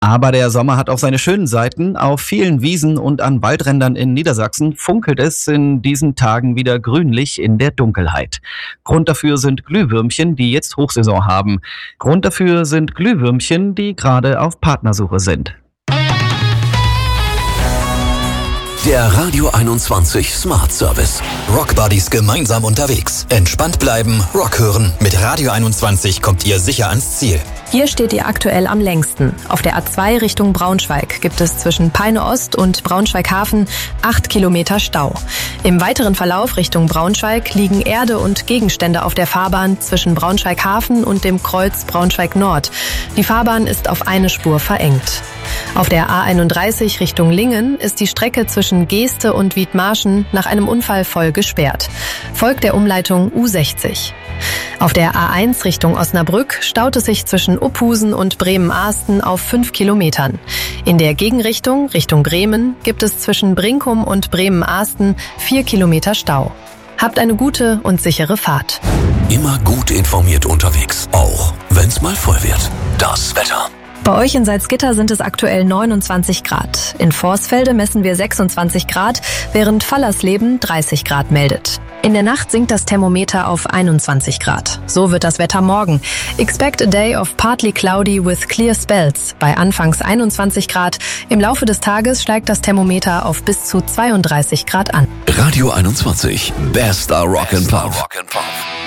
Aber der Sommer hat auch seine schönen Seiten. Auf vielen Wiesen und an Waldrändern in Niedersachsen funkelt es in diesen Tagen wieder grünlich in der Dunkelheit. Grund dafür sind Glühwürmchen, die jetzt Hochsaison haben. Grund dafür sind Glühwürmchen, die gerade auf Partnersuche sind. Der Radio 21 Smart Service. Rock Buddies gemeinsam unterwegs. Entspannt bleiben, Rock hören. Mit Radio 21 kommt ihr sicher ans Ziel. Hier steht ihr aktuell am längsten. Auf der A2 Richtung Braunschweig gibt es zwischen Peine Ost und Braunschweig-Hafen 8 Kilometer Stau. Im weiteren Verlauf Richtung Braunschweig liegen Erde und Gegenstände auf der Fahrbahn zwischen Braunschweig-Hafen und dem Kreuz Braunschweig-Nord. Die Fahrbahn ist auf eine Spur verengt. Auf der A31 Richtung Lingen ist die Strecke zwischen Geeste und Wiedmarschen nach einem Unfall voll gesperrt. Folgt der Umleitung U60. Auf der A1 Richtung Osnabrück staut es sich zwischen Uphusen und Bremen-Ahsten auf 5 Kilometern. In der Gegenrichtung, Richtung Bremen, gibt es zwischen Brinkum und Bremen-Ahsten 4 Kilometer Stau. Habt eine gute und sichere Fahrt. Immer gut informiert unterwegs, auch wenn's mal voll wird. Das Wetter. Bei euch in Salzgitter sind es aktuell 29 Grad. In Vorsfelde messen wir 26 Grad, während Fallersleben 30 Grad meldet. In der Nacht sinkt das Thermometer auf 21 Grad. So wird das Wetter morgen. Expect a day of partly cloudy with clear spells. Bei anfangs 21 Grad. Im Laufe des Tages steigt das Thermometer auf bis zu 32 Grad an. Radio 21. Bester Rock and Pop.